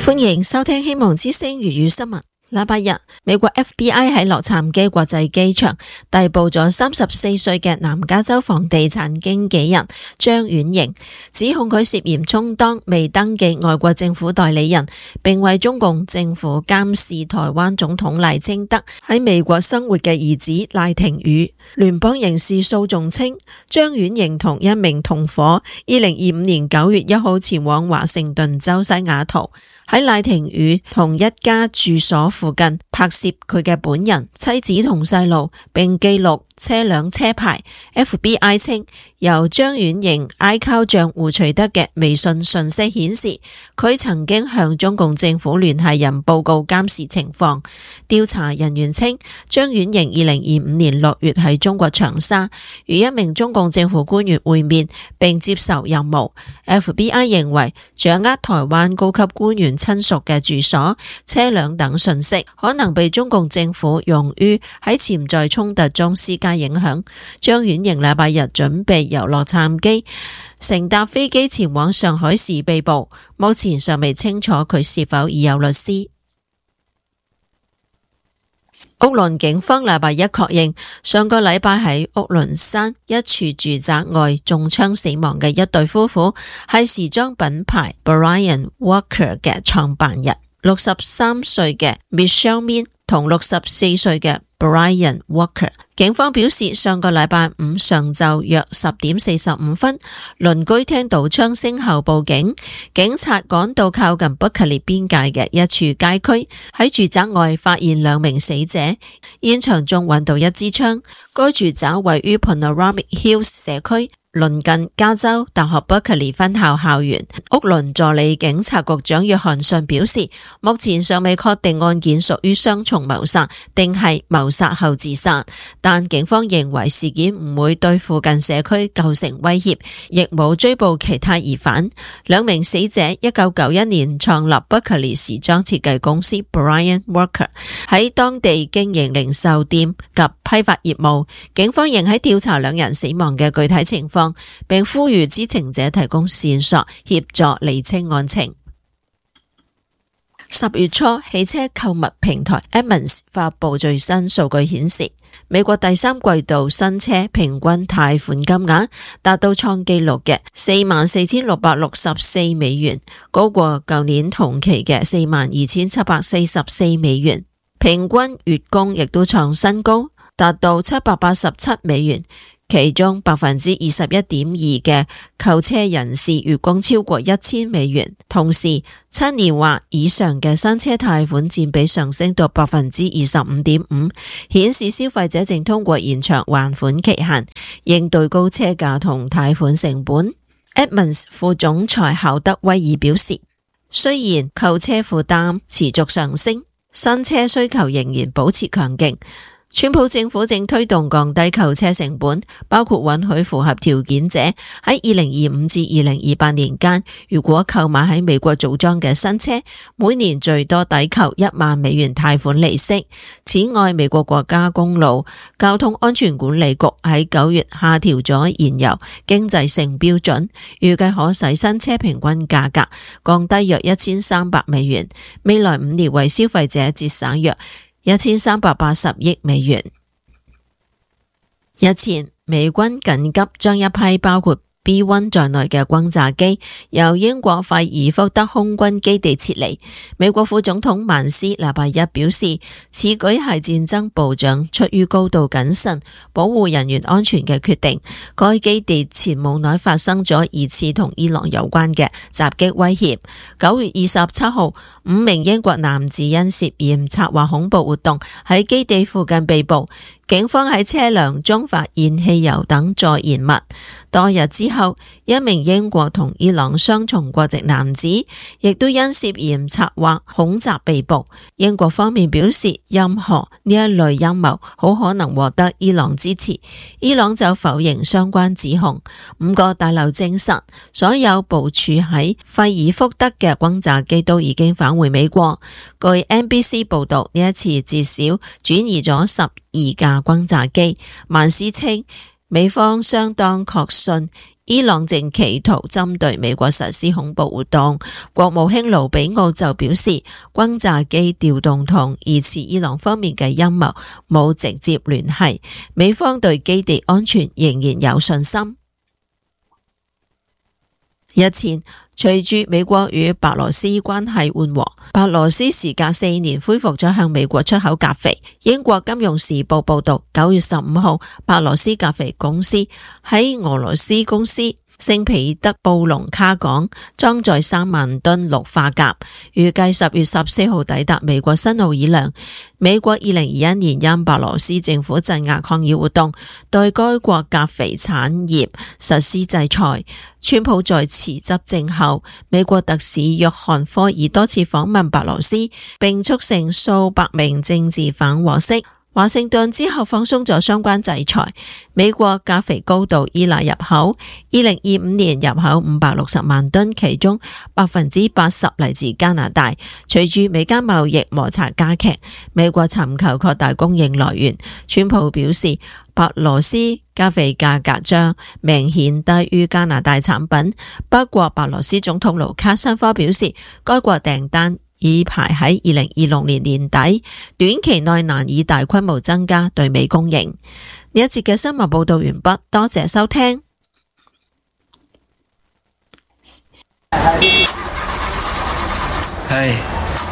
歡迎收聽希望之聲粵語新聞。禮拜日，美國 FBI 喺洛杉磯國際機場逮捕咗34歲嘅南加州房地產經紀人張婉瑩，指控佢涉嫌充當未登記外國政府代理人，並為中共政府監視台灣總統賴清德喺美國生活嘅兒子賴廷宇。聯邦刑事訴訟稱，張婉瑩同一名同夥2025年9月1號前往華盛頓州西雅圖，喺賴廷宇同一家住所附近拍攝佢嘅本人、妻子同細路，並記錄車輛車牌。FBI 稱，由張婉瑩 iCloud 賬戶取得嘅微信訊息顯示，佢曾經向中共政府聯繫人報告監視情況。調查人員稱，張婉瑩2025年6月喺中國長沙與一名中共政府官員會面並接受任務。FBI 認為，掌握台灣高級官員親屬嘅住所、車輛等訊息，可能被中共政府用於喺潛在衝突中施加影響。張婉瑩禮拜日準備由洛杉磯乘搭飛機前往上海時被捕，目前尚未清楚佢是否已有律師。屋崙警方禮拜一確認，上個禮拜喺屋崙山一處住宅外中槍死亡嘅一對夫婦，係時裝品牌 Brian Walker 嘅創辦人，63歲嘅 Michelle Min 同64歲嘅Brian Walker。警方表示，上個禮拜五上晝約10點45分，鄰居聽到槍聲後報警，警察趕到靠近伯克利邊界嘅一處街區，喺住宅外發現2名死者，現場中揾到一支槍。該住宅位於 Panoramic Hills 社區，鄰近加州大學伯克利分校校園。屋崙助理警察局長約翰遜表示，目前尚未確定案件屬於雙重謀殺定係謀殺後自殺，但警方認為事件唔會對附近社區構成威脅，亦冇追捕其他疑犯。2名死者1991年創立伯克利時裝設計公司 Brian Walker， 喺當地經營零售店及批發業務。警方仍喺調查2人死亡嘅具體情況，並呼籲知情者提供線索協助釐清案情。10月初，汽車購物平台 Edmunds 發佈最新數據顯示，美國第3季度新車平均貸款金額達到創紀錄嘅44,664美元，高過舊年同期嘅42,744美元。平均月供亦都創新高，達到787美元。其中21.2% 嘅購車人士月供超過1000美元，同時7年或以上嘅新車貸款佔比上升到 25.5%， 顯示消費者正通過延長還款期限，應對高車價同貸款成本。Edmunds 副總裁考德威爾表示，雖然購車負擔持續上升，新車需求仍然保持強勁。川普政府正推動降低購車成本，包括允許符合條件者喺2025至2028年間，如果購買喺美國組裝嘅新車，每年最多抵扣1萬美元貸款利息。此外，美國國家公路交通安全管理局喺9月下調咗燃油經濟性標準，預計可使新車平均價格降低約1300美元，未來5年為消費者節省約1380億美元。日前，美軍緊急將一批包括B-1 在內嘅轟炸機由英國費爾福德空軍基地撤離。美國副總統曼斯禮拜一表示，此舉係戰爭部長出於高度謹慎保護人員安全嘅決定。該基地前冇耐發生咗疑似同伊朗有關嘅襲擊威脅。9月27號，5名英國男子因涉嫌策劃恐怖活動喺基地附近被捕。警方喺車輛中發現汽油等助燃物。多日之後，一名英國同伊朗雙重國籍男子亦都因涉嫌策劃恐襲被捕。英國方面表示，任何呢一類陰謀好可能獲得伊朗支持，伊朗就否認相關指控。5個大樓證實，所有部署喺費爾福德嘅轟炸機都已經返回美國。據 NBC 報道，呢一次至少轉移咗12架轟炸機。曼斯稱，美方相當確信伊朗正企圖針對美國實施恐怖活動。國務卿盧比奧就表示，轟炸機調動同疑似伊朗方面嘅陰謀冇直接聯繫，美方對基地安全仍然有信心。日前，隨住美國與白羅斯關係緩和，白羅斯時隔4年恢復咗向美國出口鉀肥。英國金融時報報道，9月15號，白羅斯鉀肥公司喺俄羅斯公司聖彼得布隆卡港裝載3萬噸氯化鉀，預計10月14號抵達美國新奧爾良。美國2021年因白羅斯政府鎮壓抗議活動，對該國鉀肥產業實施制裁。川普在辭執政後，美國特使約翰科爾多次訪問白羅斯，並促成數百名政治犯獲釋。華盛頓之後放鬆咗相關制裁。美國鉀肥高度依賴入口，2025年入口560萬噸，其中80%嚟自加拿大。隨住美加貿易摩擦加劇，美國尋求擴大供應來源。川普表示，白羅斯鉀肥價格將明顯低於加拿大產品。不過，白羅斯總統盧卡申科表示，該國訂單已排喺2026年年底，短期內難以大規模增加對美供應。呢一節嘅新聞報道完畢，多謝收聽。 唉，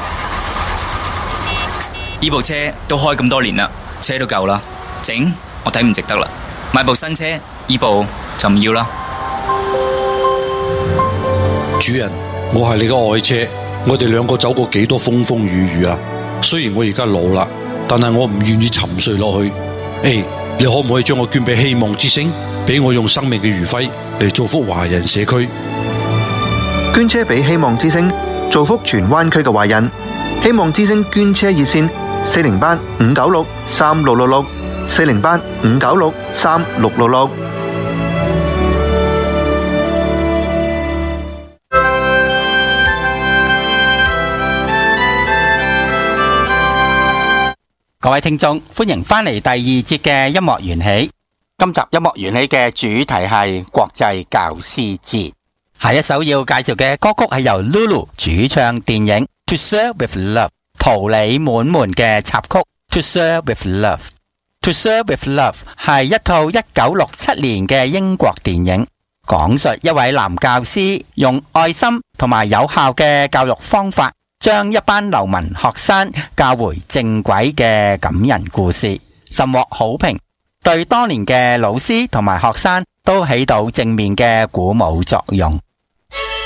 呢部車都開咁多年啦，車都舊啦，整我睇唔值得啦，買部新車，呢部就唔要啦。 主人，我係你嘅愛車。我哋兩個走過幾多風風雨雨啊！雖然我而家老啦，但係我唔願意沉睡落去。你可唔可以將我捐俾希望之星，俾我用生命嘅餘暉嚟造福華人社區？ 捐車俾希望之星，造福荃灣區嘅華人。希望之星捐車熱線408-596-3666 408-596-3666。 各位聽眾，歡迎返嚟第二節嘅音樂緣起。今集音樂緣起嘅主題係國際教師節。下一首要介紹嘅歌曲係由 Lulu 主唱電影 To Serve With Love 桃李滿門嘅插曲 To Serve With Love。 To Serve With Love 係一套1967年嘅英國電影，講述一位男教師用愛心同埋有效嘅教育方法，將一班流氓學生教回正軌嘅感人故事，甚獲好評，對當年嘅老師同埋學生都起到正面嘅鼓舞作用。